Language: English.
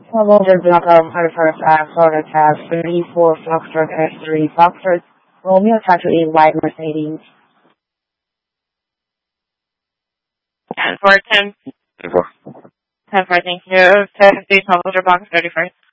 Roger Blackham, Hartford, Florida, tab 34, Foxtrot, S3, Foxtrot, Romeo, Tattoo 8, White Mercedes. And for 10. 10 4, thank you. 50, Roger Box 31st.